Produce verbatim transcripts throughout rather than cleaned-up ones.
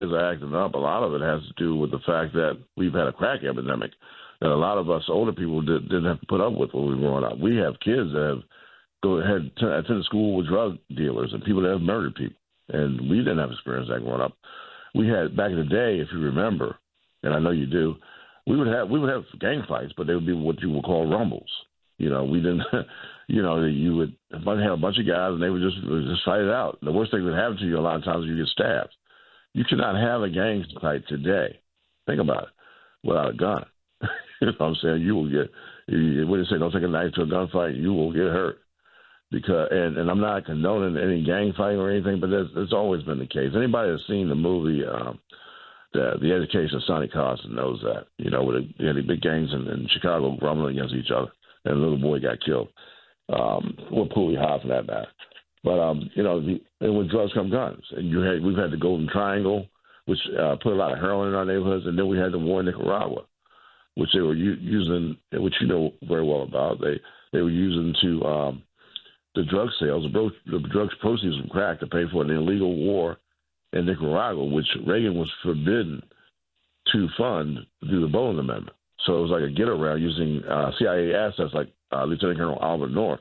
are acting up, a lot of it has to do with the fact that we've had a crack epidemic that a lot of us older people did, didn't have to put up with when we were growing up. We have kids that have go ahead to attend school with drug dealers and people that have murdered people, and we didn't have experience that growing up. We had back in the day, if you remember, and I know you do, we would have we would have gang fights, but they would be what you would call rumbles. You know, we didn't. You know, you would have a bunch of guys and they would just would just fight it out. The worst thing that would happen to you a lot of times is you get stabbed. You cannot have a gang fight today. Think about it. Without a gun. You know what I'm saying? You will get, you, when they say don't take a knife to a gunfight, you will get hurt. Because and, and I'm not condoning any gang fighting or anything, but that's, that's always been the case. Anybody that's seen the movie, um, the the Education of Sonny Carson knows that. You know, with the, you had the big gangs in, in Chicago grumbling against each other, and a little boy got killed. Um, or Pooley High for that matter. But, um, you know, the, and with drugs come guns. And you had, we've had the Golden Triangle, which uh, put a lot of heroin in our neighborhoods, and then we had the war in Nicaragua, which they were u- using, which you know very well about. They they were using to um, the drug sales, the, bro- the drugs proceeds from crack to pay for an illegal war in Nicaragua, which Reagan was forbidden to fund through the Bowen Amendment. So it was like a get around using uh, C I A assets like uh, Lieutenant Colonel Albert North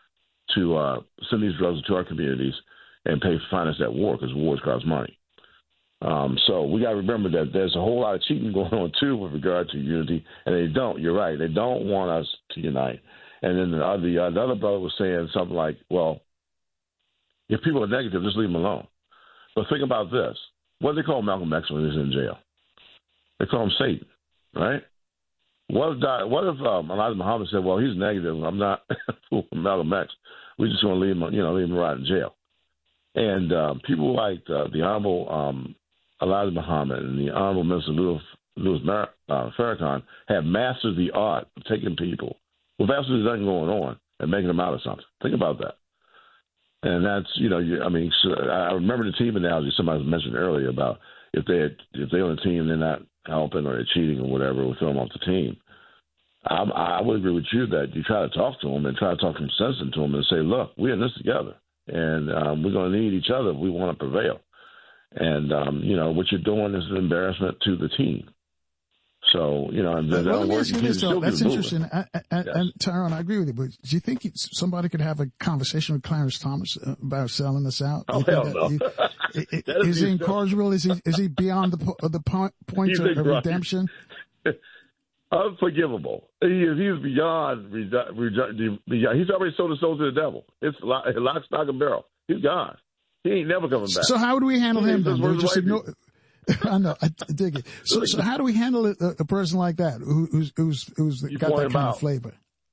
to uh, send these drugs to our communities and pay finance that war because wars cost money. Um, so we got to remember that there's a whole lot of cheating going on, too, with regard to unity. And they don't. You're right. They don't want us to unite. And then the other, the other brother was saying something like, well, if people are negative, just leave them alone. But think about this. What do they call Malcolm X when he's in jail? They call him Satan, right? What if, what if um, Elijah Muhammad said, well, he's negative. I'm not fooling Malcolm X. We're just going to leave him, you know, leave him right in jail. And um, people like uh, the Honorable um, Elijah Muhammad and the Honorable Minister Louis, Louis Mar- uh, Farrakhan have mastered the art of taking people with absolutely nothing going on and making them out of something. Think about that. And that's, you know, you, I mean, so I remember the team analogy somebody mentioned earlier about if they had, if they're on the team, they're not helping or they're cheating or whatever, we'll throw them off the team. I, I would agree with you that you try to talk to them and try to talk some sense into them and say, look, we're in this together, and um, we're going to need each other if we want to prevail. And, um, you know, what you're doing is an embarrassment to the team. So, you know, and well, well, let me ask you this, though. That's interesting. I, I, yes. And, Tyrone, I agree with you, but do you think somebody could have a conversation with Clarence Thomas about selling this out? Oh, hell no. You, is he incorrigible? Is he, is he beyond the, the point, point of, of redemption? Unforgivable. He is, he's beyond, beyond, he's already sold his soul to the devil. It's lock, lock, stock, and barrel. He's gone. He ain't never coming back. So how do we handle he him then? Do we just ignore? I know, I dig it. So, so how do we handle a, a person like that who, who's who's who's got that kind out. of flavor?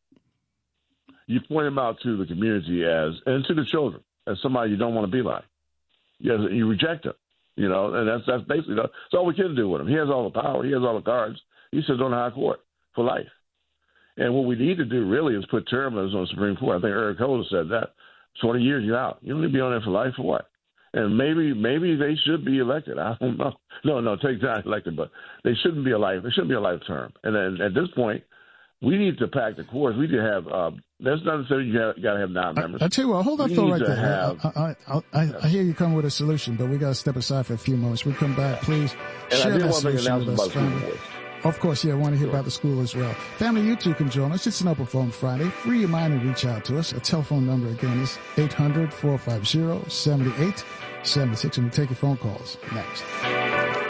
You point him out to the community as and to the children as somebody you don't want to be like. Yes, you reject him. You know, and that's that's basically that's all we can do with him. He has all the power. He has all the cards. He sits on the high court for life. And what we need to do really is put term limits on the Supreme Court. I think Eric Holder said that. twenty years, you're out. You don't need to be on there for life for what? And maybe maybe they should be elected. I don't know. No, no, take time elected, but they shouldn't be a life. They shouldn't be a life term. And then at this point, we need to pack the course. We need to have. Uh, that's not necessarily you got to have nine members. I, I tell you what, hold that thought right there. Have, I, I, I, I hear you come with a solution, but we got to step aside for a few moments. We'll come back, please. And share I did that want to make an solution with announcement us, about family. Of course, yeah, I want to hear sure. about the school as well. Family, you too can join us. It's an open phone Friday. Free your mind and reach out to us. Our telephone number again is eight hundred, four five zero, seven eight seven six, and we'll take your phone calls next.